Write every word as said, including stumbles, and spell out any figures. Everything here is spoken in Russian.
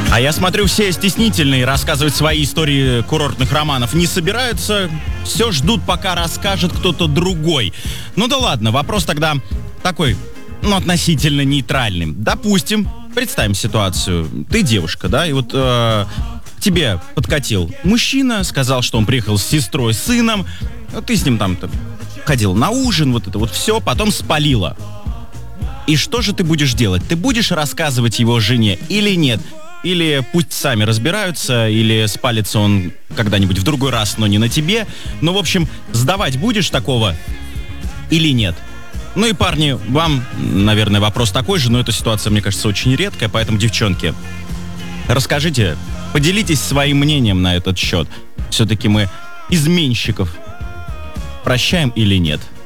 А я смотрю, все стеснительные, рассказывать свои истории курортных романов не собираются. Все ждут, пока расскажет кто-то другой. Ну да ладно, вопрос тогда такой, ну, относительно нейтральный. Допустим, представим ситуацию. Ты девушка, да, и вот э, тебе подкатил мужчина, сказал, что он приехал с сестрой, с сыном. Ты с ним там ходил на ужин, вот это вот все, потом спалила. И что же ты будешь делать? Ты будешь рассказывать его жене или нет? Или пусть сами разбираются, или спалится он когда-нибудь в другой раз, но не на тебе. Ну, в общем, сдавать будешь такого или нет? Ну и, парни, вам, наверное, вопрос такой же, но эта ситуация, мне кажется, очень редкая, поэтому, девчонки, расскажите, поделитесь своим мнением на этот счет. Все-таки мы изменщиков прощаем или нет?